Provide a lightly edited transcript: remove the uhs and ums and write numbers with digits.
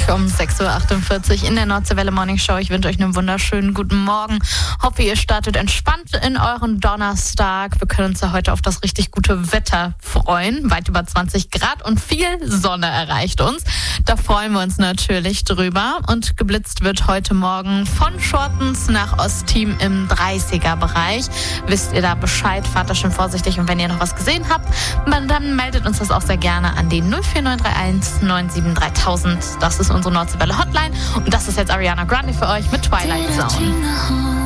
um 6.48 Uhr in der Nordseewelle Morning Show. Ich wünsche euch einen wunderschönen guten Morgen. Hoffe, ihr startet entspannt in euren Donnerstag. Wir können uns ja heute auf das richtig gute Wetter freuen. Weit über 20 Grad und viel Sonne erreicht uns. Da freuen wir uns natürlich drüber. Und geblitzt wird heute Morgen von Schortens nach Ostteam im 30er-Bereich. Wisst ihr da Bescheid? Fahrt da schön vorsichtig. Und wenn ihr noch was gesehen habt, dann meldet uns das auch sehr gerne an die 04931 97 3000. Das ist unsere Nordseewelle Hotline. Und das ist jetzt Ariana Grande für euch mit Twilight Zone.